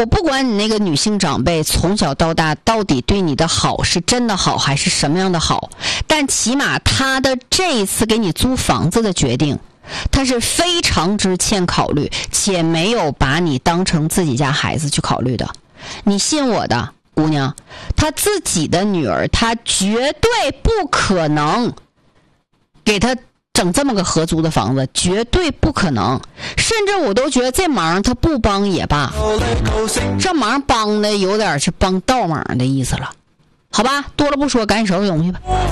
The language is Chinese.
我不管你那个女性长辈从小到大到底对你的好是真的好还是什么样的好，但起码他的这一次给你租房子的决定，他是非常之欠考虑，且没有把你当成自己家孩子去考虑的。你信我的，姑娘，他自己的女儿，他绝对不可能给他整这么个合租的房子，绝对不可能。甚至我都觉得这忙他不帮也罢，这忙帮的有点是帮倒忙的意思了。好吧，多了不说，赶紧收拾东西吧。